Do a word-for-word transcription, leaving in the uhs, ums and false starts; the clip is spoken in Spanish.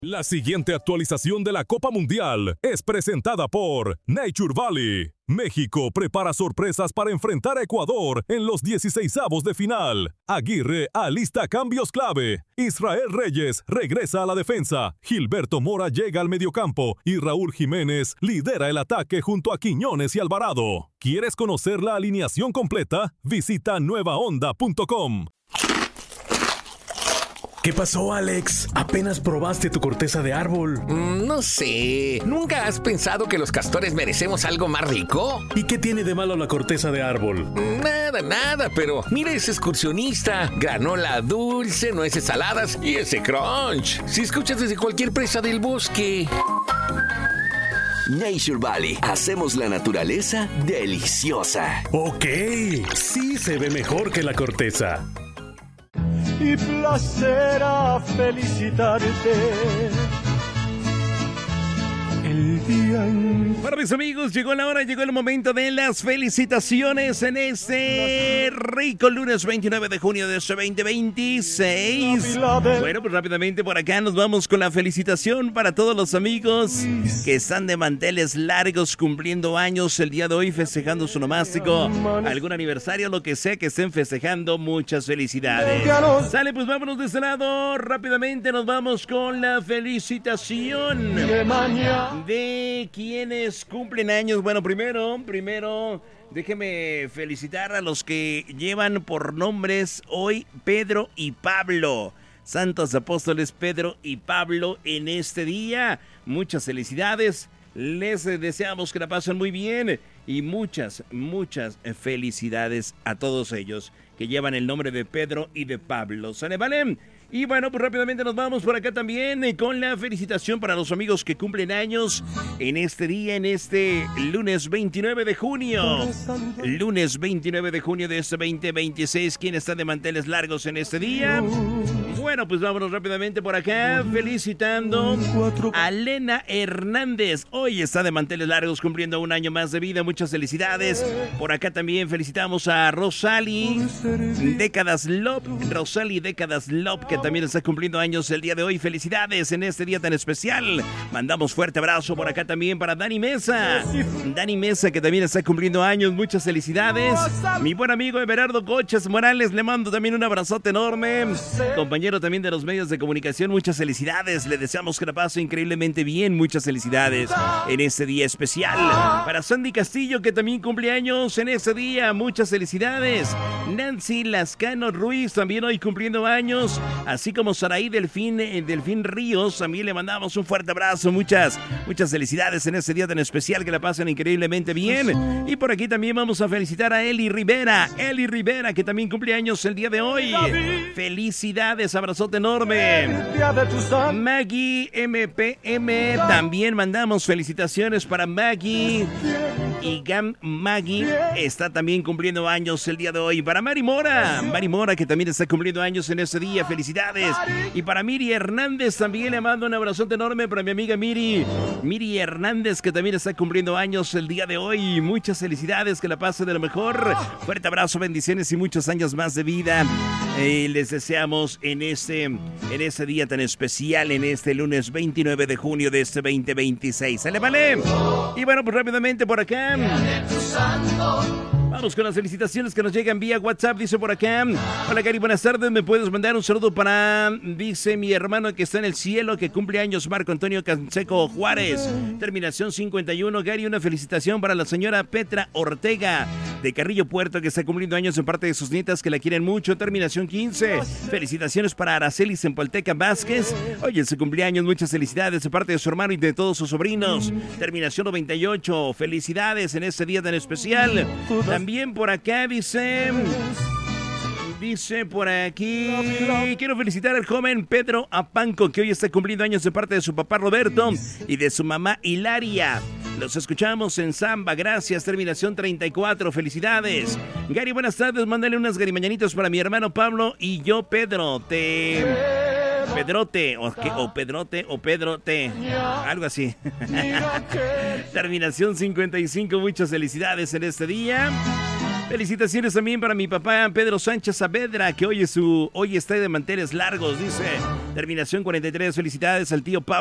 La siguiente actualización de la Copa Mundial es presentada por Nature Valley. México prepara sorpresas para enfrentar a Ecuador en los dieciseisavos de final. Aguirre alista cambios clave. Israel Reyes regresa a la defensa. Gilberto Mora llega al mediocampo y Raúl Jiménez lidera el ataque junto a Quiñones y Alvarado. ¿Quieres conocer la alineación completa? Visita nueva onda punto com. ¿Qué pasó, Alex? ¿Apenas probaste tu corteza de árbol? Mm, no sé. ¿Nunca has pensado que los castores merecemos algo más rico? ¿Y qué tiene de malo la corteza de árbol? Nada, nada, pero mira ese excursionista. Granola dulce, nueces saladas y ese crunch. Si escuchas desde cualquier presa del bosque. Nature Valley. Hacemos la naturaleza deliciosa. Ok, sí se ve mejor que la corteza. Y placer a felicitarte el día en... Bueno, mis amigos, llegó la hora, llegó el momento de las felicitaciones en este rico lunes veintinueve de junio de este veinte veintiséis. Bueno, pues rápidamente por acá nos vamos con la felicitación para todos los amigos que están de manteles largos cumpliendo años el día de hoy, festejando su nomástico, algún aniversario, lo que sea que estén festejando. Muchas felicidades. Sale, pues vámonos de este lado. Rápidamente nos vamos con la felicitación de quienes cumplen años. Bueno, primero, primero, déjeme felicitar a los que llevan por nombres hoy Pedro y Pablo. Santos apóstoles Pedro y Pablo en este día. Muchas felicidades. Les deseamos que la pasen muy bien y muchas, muchas felicidades a todos ellos que llevan el nombre de Pedro y de Pablo. ¿Sale, vale? Y bueno, pues rápidamente nos vamos por acá también eh, con la felicitación para los amigos que cumplen años en este día, en este lunes veintinueve de junio. Lunes veintinueve de junio de este veinte veintiséis. ¿Quién está de manteles largos en este día? Bueno, pues vámonos rápidamente por acá felicitando a Lena Hernández. Hoy está de manteles largos cumpliendo un año más de vida. Muchas felicidades. Por acá también felicitamos a Rosali Décadas Lop. Rosali Décadas Lop, que también está cumpliendo años el día de hoy. Felicidades en este día tan especial. Mandamos fuerte abrazo por acá también para Dani Mesa. Dani Mesa, que también está cumpliendo años. Muchas felicidades. Mi buen amigo Everardo Coches Morales, le mando también un abrazote enorme. Compañero también de los medios de comunicación, muchas felicidades. Le deseamos que la pase increíblemente bien. Muchas felicidades en este día especial. Para Sandy Castillo, que también cumple años en este día. Muchas felicidades. Nancy Lascano Ruiz, también hoy cumpliendo años. Así como Saraí Delfín, eh, Delfín Ríos, también le mandamos un fuerte abrazo. Muchas, muchas felicidades en este día tan especial. Que la pasen increíblemente bien. Y por aquí también vamos a felicitar a Eli Rivera. Eli Rivera, que también cumple años el día de hoy. Felicidades, abrazote enorme. Maggie M P M, también mandamos felicitaciones para Maggie. Y Gam Maggie está también cumpliendo años el día de hoy. Para Mari Mora, Mari Mora, que también está cumpliendo años en este día. Felicidades. Y para Miri Hernández también le mando un abrazote enorme para mi amiga Miri. Miri Hernández, que también está cumpliendo años el día de hoy. Muchas felicidades, que la pase de lo mejor. Fuerte abrazo, bendiciones y muchos años más de vida. Eh, les deseamos en este, en este día tan especial, en este lunes veintinueve de junio de este veinte veintiséis. ¿Sale, vale? Y bueno, pues rápidamente por acá. Vamos con las felicitaciones que nos llegan vía WhatsApp. Dice por acá: hola Gary, buenas tardes. ¿Me puedes mandar un saludo para, dice mi hermano que está en el cielo, que cumple años, Marco Antonio Canseco Juárez, terminación cincuenta y uno? Gary, una felicitación para la señora Petra Ortega de Carrillo Puerto, que está cumpliendo años en parte de sus nietas que la quieren mucho, terminación quince. Felicitaciones para Araceli Zempolteca Vázquez. Oye, su cumpleaños, muchas felicidades de parte de su hermano y de todos sus sobrinos, terminación noventa y ocho. Felicidades en este día tan especial. También por acá dice, dice por aquí, quiero felicitar al joven Pedro Apanco, que hoy está cumpliendo años de parte de su papá Roberto y de su mamá Hilaria. Los escuchamos en Samba, gracias, terminación treinta y cuatro, felicidades. Gary, buenas tardes, mándale unas garimañanitos para mi hermano Pablo y yo, Pedro, te... Pedrote, o, que, o Pedrote, o Pedrote, algo así. Terminación cincuenta y cinco, muchas felicidades en este día. Felicitaciones también para mi papá Pedro Sánchez Saavedra, que hoy, es su, hoy está de manteles largos, dice. Terminación cuarenta y tres. Felicidades al tío Pablo.